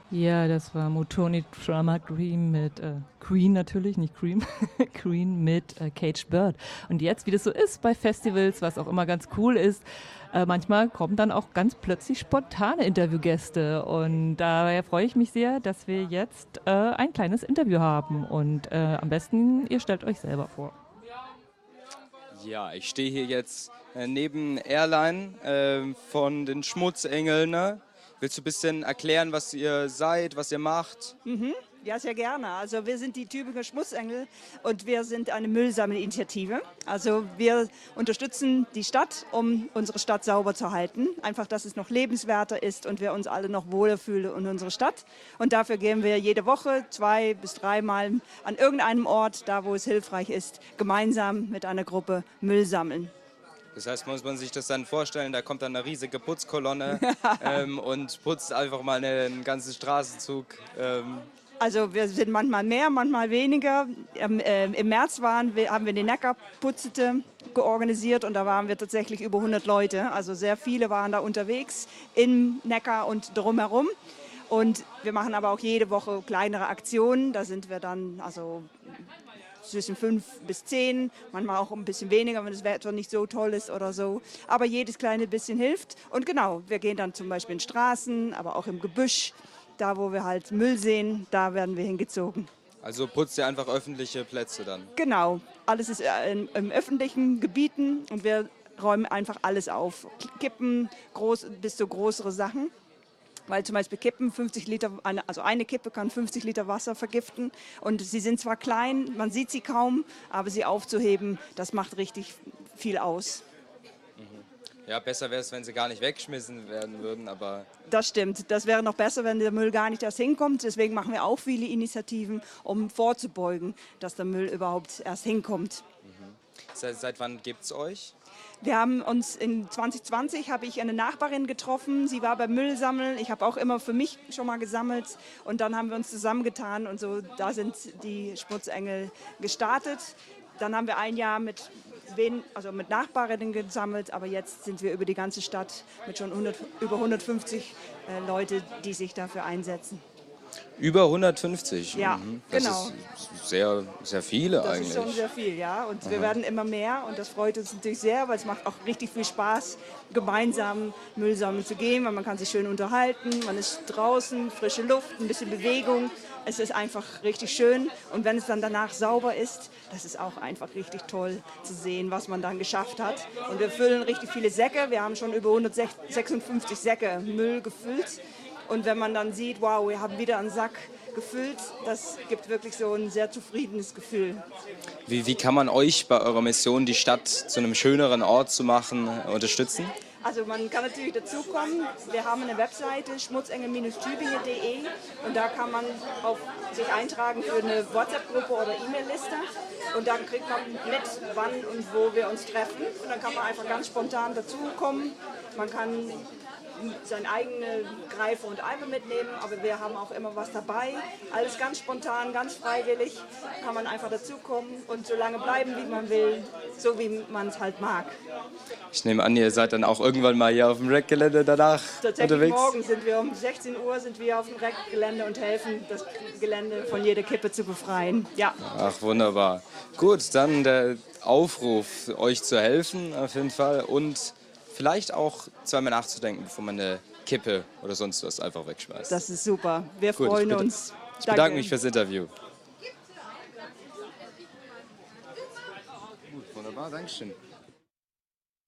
Ja, das war Mutoni Drama Cream mit Queen natürlich, nicht Cream, Queen mit Cage Bird. Und jetzt, wie das so ist bei Festivals, was auch immer ganz cool ist, manchmal kommen dann auch ganz plötzlich spontane Interviewgäste. Und daher freue ich mich sehr, dass wir jetzt ein kleines Interview haben. Und am besten, ihr stellt euch selber vor. Ja, ich stehe hier jetzt neben Airline von den Schmutzengeln. Ne? Willst du ein bisschen erklären, was ihr seid, was ihr macht? Ja, sehr gerne. Also wir sind die Tübinger Schmutzengel und wir sind eine Müllsammelinitiative. Also wir unterstützen die Stadt, um unsere Stadt sauber zu halten. Einfach, dass es noch lebenswerter ist und wir uns alle noch wohler fühlen in unserer Stadt. Und dafür gehen wir jede Woche 2 bis 3 Mal an irgendeinem Ort, da wo es hilfreich ist, gemeinsam mit einer Gruppe Müll sammeln. Das heißt, muss man sich das dann vorstellen, da kommt dann eine riesige Putzkolonne und putzt einfach mal einen ganzen Straßenzug. Also wir sind manchmal mehr, manchmal weniger. Im März haben wir die Neckarputzete georganisiert und da waren wir tatsächlich über 100 Leute. Also sehr viele waren da unterwegs im Neckar und drumherum. Und wir machen aber auch jede Woche kleinere Aktionen. Da sind wir dann also zwischen 5 bis 10, manchmal auch ein bisschen weniger, wenn das Wetter nicht so toll ist oder so. Aber jedes kleine bisschen hilft. Und genau, wir gehen dann zum Beispiel in Straßen, aber auch im Gebüsch. Da, wo wir halt Müll sehen, da werden wir hingezogen. Also putzt ihr einfach öffentliche Plätze dann? Genau, alles ist im öffentlichen Gebieten und wir räumen einfach alles auf. Kippen bis zu größere Sachen. Weil zum Beispiel Kippen 50 Liter, also eine Kippe kann 50 Liter Wasser vergiften. Und sie sind zwar klein, man sieht sie kaum, aber sie aufzuheben, das macht richtig viel aus. Ja, besser wäre es, wenn sie gar nicht weggeschmissen werden würden, aber Das stimmt. Das wäre noch besser, wenn der Müll gar nicht erst hinkommt. Deswegen machen wir auch viele Initiativen, um vorzubeugen, dass der Müll überhaupt erst hinkommt. seit wann gibt es euch? Wir haben uns in 2020 habe ich eine Nachbarin getroffen. Sie war beim Müllsammeln. Ich habe auch immer für mich schon mal gesammelt. Und dann haben wir uns zusammengetan und so, da sind die Schmutzengel gestartet. Dann haben wir ein Jahr mit Nachbarinnen gesammelt, aber jetzt sind wir über die ganze Stadt mit schon über 150 Leute, die sich dafür einsetzen. Über 150? Ja, Das genau. ist sehr, sehr viele Das eigentlich. ist schon sehr viel, ja. Und wir werden immer mehr und das freut uns natürlich sehr, weil es macht auch richtig viel Spaß, gemeinsam Müll sammeln zu gehen, weil man kann sich schön unterhalten, man ist draußen, frische Luft, ein bisschen Bewegung. Es ist einfach richtig schön und wenn es dann danach sauber ist, das ist auch einfach richtig toll zu sehen, was man dann geschafft hat. Und wir füllen richtig viele Säcke, wir haben schon über 156 Säcke Müll gefüllt. Und wenn man dann sieht, wow, wir haben wieder einen Sack gefüllt, das gibt wirklich so ein sehr zufriedenes Gefühl. Wie kann man euch bei eurer Mission, die Stadt zu einem schöneren Ort zu machen, unterstützen? Also man kann natürlich dazukommen. Wir haben eine Webseite schmutzengel-tübingen.de und da kann man sich eintragen für eine WhatsApp-Gruppe oder E-Mail-Liste und dann kriegt man mit, wann und wo wir uns treffen und dann kann man einfach ganz spontan dazukommen. Man kann seine eigene Greife und Eimer mitnehmen, aber wir haben auch immer was dabei. Alles ganz spontan, ganz freiwillig, kann man einfach dazukommen und so lange bleiben, wie man will, so wie man es halt mag. Ich nehme an, ihr seid dann auch irgendwann mal hier auf dem Rec-Gelände danach Tatsächlich unterwegs? morgen sind wir um 16 Uhr sind wir auf dem Rec-Gelände und helfen, das Gelände von jeder Kippe zu befreien. Ja. Ach, wunderbar. Gut, dann der Aufruf, euch zu helfen auf jeden Fall und vielleicht auch zweimal nachzudenken, bevor man eine Kippe oder sonst was einfach wegschmeißt. Das ist super. Wir Gut, freuen uns. Ich bedanke mich fürs Interview. Gut, wunderbar, Dankeschön.